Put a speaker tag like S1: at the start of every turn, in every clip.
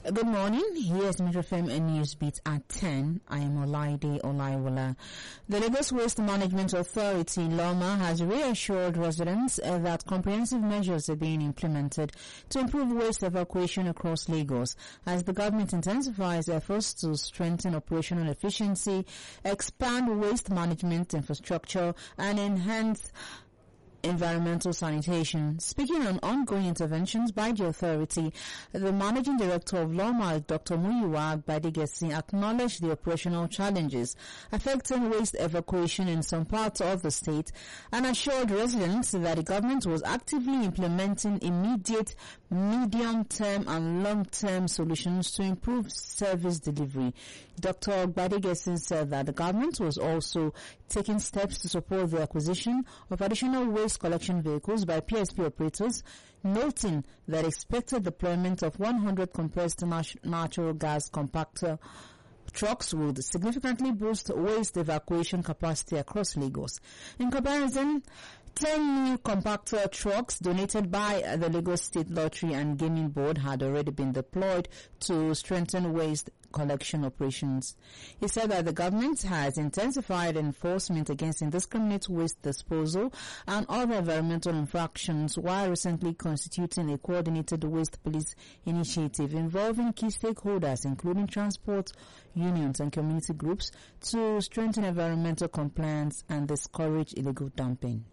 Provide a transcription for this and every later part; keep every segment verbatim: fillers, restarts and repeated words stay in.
S1: Good morning. Here's Metro F M Newsbeat at ten. I am Olaide Olaiwola. The Lagos Waste Management Authority, LOMA, has reassured residents uh, that comprehensive measures are being implemented to improve waste evacuation across Lagos as the government intensifies efforts to strengthen operational efficiency, expand waste management infrastructure, and enhance environmental sanitation. Speaking on ongoing interventions by the authority, the Managing Director of LOMA, Doctor Muyiwa Agbadigesi, acknowledged the operational challenges affecting waste evacuation in some parts of the state and assured residents that the government was actively implementing immediate, medium-term and long-term solutions to improve service delivery. Doctor Agbadigesi said that the government was also taking steps to support the acquisition of additional waste collection vehicles by P S P operators, noting that expected deployment of one hundred compressed natural gas compactor trucks would significantly boost waste evacuation capacity across Lagos. In comparison, ten new compactor trucks donated by the Lagos State Lottery and Gaming Board had already been deployed to strengthen waste collection operations. He said that the government has intensified enforcement against indiscriminate waste disposal and other environmental infractions while recently constituting a coordinated waste police initiative involving key stakeholders including transport unions and community groups to strengthen environmental compliance and discourage illegal dumping.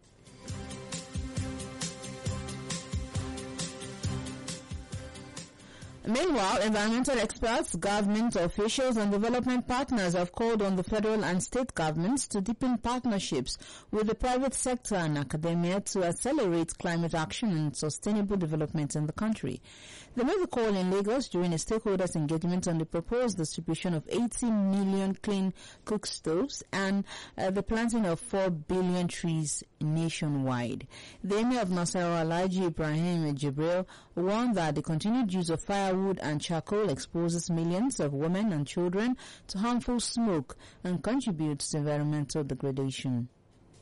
S1: Meanwhile, environmental experts, government officials and development partners have called on the federal and state governments to deepen partnerships with the private sector and academia to accelerate climate action and sustainable development in the country. They made the call in Lagos during a stakeholders engagement on the proposed distribution of eighty million clean cook stoves and uh, the planting of four billion trees nationwide. The Emir of Nasarawa, Alhaji Ibrahim Jibril, warned that the continued use of firewood and charcoal exposes millions of women and children to harmful smoke and contributes to environmental degradation.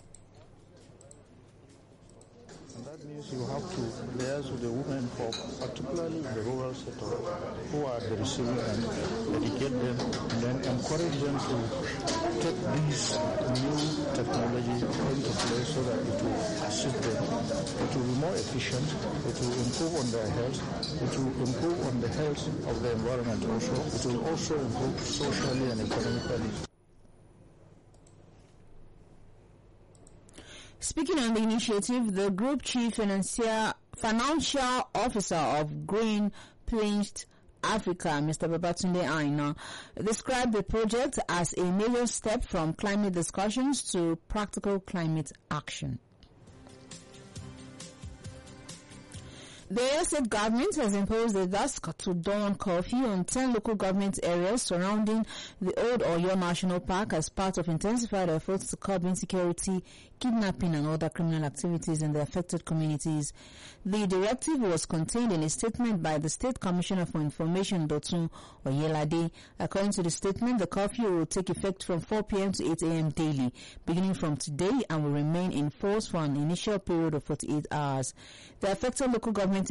S2: And that means you have to liaise with the women folk, particularly in the rural sector, who are the receiving end, educate them, and then encourage them to take these new technology into place so that it will assist them. It will be more efficient, it will improve on their health, it will improve on the health of the environment also, it will also improve socially and economically.
S1: Speaking on the initiative, the Group Chief Financial, Financial Officer of Green Plains Africa, Mister Babatunde Aina, described the project as a major step from climate discussions to practical climate action. The Oyo State government has imposed a dusk to dawn curfew on ten local government areas surrounding the Old Oyo National Park as part of intensified efforts to curb insecurity, kidnapping and other criminal activities in the affected communities. The directive was contained in a statement by the State Commissioner for Information, Dotun Oyelade. According to the statement, the curfew will take effect from four p.m. to eight a.m. daily, beginning from today, and will remain in force for an initial period of forty-eight hours. The affected local government